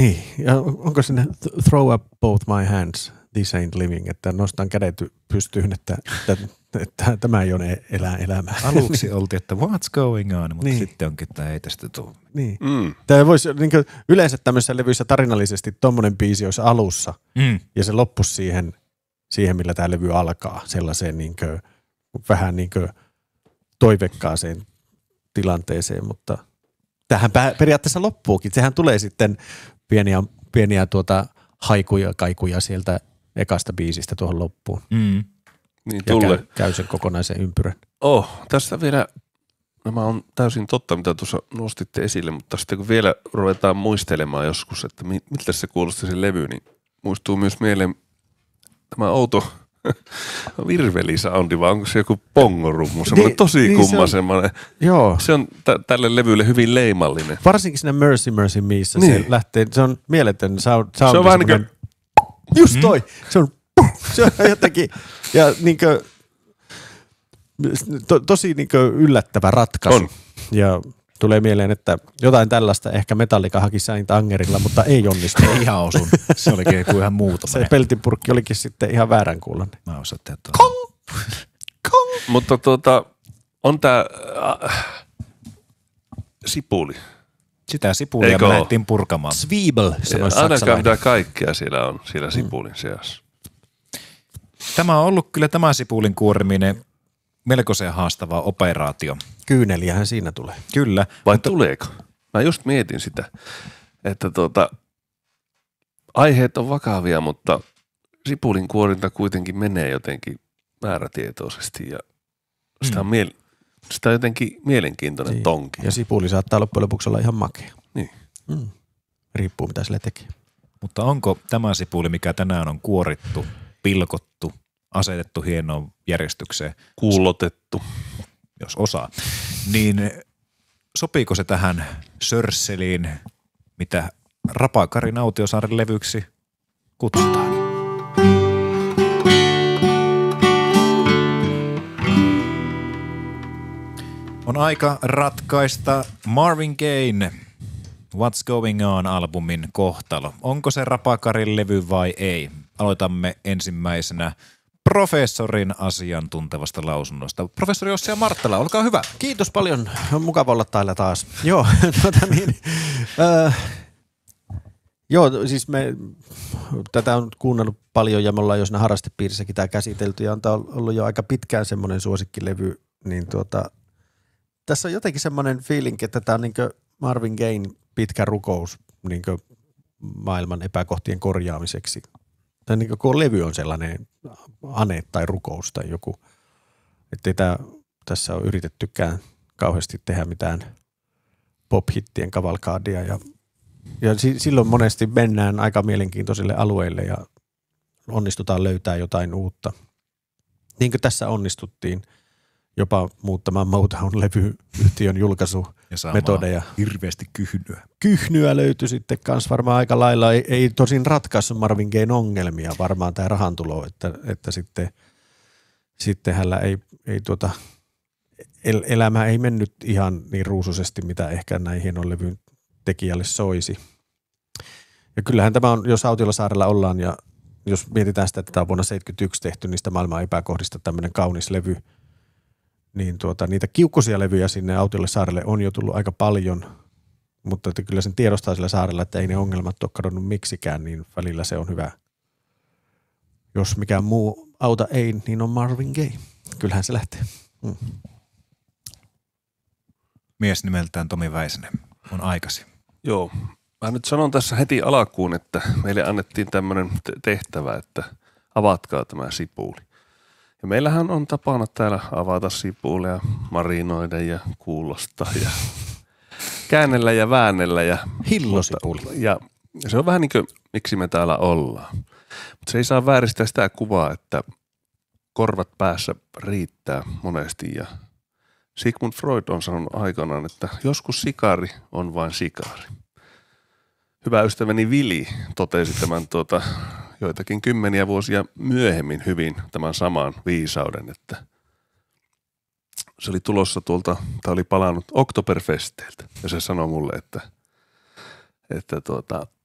Niin, ja onko sinne throw up both my hands, this ain't living, että nostan kädet pystyyn, että tämä ei ole elämää. Aluksi oltiin, että what's going on, mutta sitten onkin, että ei tästä tule. Niin. Tämä voisi niin yleensä tämmöisissä levyissä tarinallisesti tommonen biisi olisi alussa ja se loppuisi siihen, millä tämä levy alkaa, sellaiseen niin kuin, vähän niin kuin toivekkaaseen tilanteeseen, mutta tähän periaatteessa loppuukin. Sehän tulee sitten pieniä haikuja, kaikuja sieltä ekasta biisistä tuohon loppuun. Niin ja käy sen kokonaisen ympyrän. Tästä vielä, nämä on täysin totta, mitä tuossa nostitte esille, mutta sitten kun vielä ruvetaan muistelemaan joskus, että miltä se kuulosti se levy, niin muistuu myös mieleen tämä outo virvelisoundi, vai onko se joku pongorummu, semmoinen tosi kumma semmoinen. Joo. Se on tälle levylle hyvin leimallinen. Varsinkin siinä Mercy Mercy Meissa se lähtee, se on mieletön sound. Se on vähän niin kuin, just toi, se on jotenkin, ja niinkö, tosi niinkö yllättävä ratkaisu. On. Ja tulee mieleen, että jotain tällaista ehkä Metallica haki Saint Angerilla, mutta ei onnistu. Ei ihan osun. Se olikin joku ihan muuta. Se peltipurkki olikin sitten ihan väärän kuulonen. Mä osaan tehdä Kong! Mutta on tää sipuli. Sitä sipulia me lähdettiin purkamaan. Zwiebel, sanoisi ainakaan saksalainen. mitä kaikkea siellä on, siellä sipulin seassa. Tämä on ollut kyllä tämä sipulin kuoriminen melkoisen haastava operaatio. Kyyneliähän siinä tulee. Kyllä. Vai tuleeko? Mä just mietin sitä, että aiheet on vakavia, mutta sipulin kuorinta kuitenkin menee jotenkin määrätietoisesti ja sitä on, sitä on jotenkin mielenkiintoinen tonki. Ja sipuli saattaa loppujen lopuksi olla ihan makea. Niin. Riippuu mitä sille tekee. Mutta onko tämä sipuli, mikä tänään on kuorittu, pilkottu, asetettu hienoon järjestykseen, kuulotettu, jos osaa, niin sopiiko se tähän sörsseliin, mitä Rapakarin Autiosaaren levyksi kutsutaan? On aika ratkaista Marvin Gaye What's Going On -albumin kohtalo. Onko se Rapakarin levy vai ei? Aloitamme ensimmäisenä professorin asiantuntevasta lausunnosta. Professori Ossi Marttala, olkaa hyvä. Kiitos paljon. On mukava olla täällä taas. Joo, siis me tätä on kuunnellut paljon ja me ollaan jo siinä harrastepiirissäkin tämä käsitelty ja on ollut jo aika pitkään semmoinen suosikkilevy, niin tässä on jotenkin semmoinen feeling, että tämä on niin kuin Marvin Gayen pitkä rukous niin kuin maailman epäkohtien korjaamiseksi. Tai niin kuin levy on sellainen ane tai rukous tai joku, ettei tässä ole yritettykään kauheasti tehdä mitään pop-hittien kavalkaadia ja silloin monesti mennään aika mielenkiintoisille alueille ja onnistutaan löytää jotain uutta. Niin kuin tässä onnistuttiin jopa muuttamaan Motown-levyyhtiön julkaisumetodeja. Hirveästi kyhnyä. Kyhnyä löytyi sitten kans varmaan aika lailla. Ei tosin ratkaissut Marvin Gayen ongelmia varmaan tämä rahantulo, että sitten hänellä ei elämä ei mennyt ihan niin ruusuisesti, mitä ehkä näin hienon levyn tekijälle soisi. Ja kyllähän tämä on, jos Autiosaarella ollaan ja jos mietitään sitä, että tämä on vuonna 1971 tehty niistä maailman epäkohdista tämmöinen kaunis levy, niin niitä kiukkuisia levyjä sinne Autiosaarelle on jo tullut aika paljon, mutta että kyllä sen tiedostaa sillä saarella, että ei ne ongelmat ole kadonnut miksikään, niin välillä se on hyvä. Jos mikään muu auta ei, niin on Marvin Gaye. Kyllähän se lähtee. Mies nimeltään Tomi Väisänen on aikasi. Joo. Mä nyt sanon tässä heti alkuun, että meille annettiin tämmöinen tehtävä, että avatkaa tämä sipuli. Ja meillähän on tapana täällä avata sipulia, marinoida ja kuulostaa ja käännellä ja väännellä. Ja hillosipuli. Ja se on vähän niin kuin, miksi me täällä ollaan. Mutta se ei saa vääristää sitä kuvaa, että korvat päässä riittää monesti. Ja Sigmund Freud on sanonut aikanaan, että joskus sikari on vain sikari. Hyvä ystäväni Vili totesi tämän joitakin kymmeniä vuosia myöhemmin hyvin tämän saman viisauden, että se oli tulossa tuolta, tai oli palannut Oktoberfesteiltä ja se sanoi mulle, että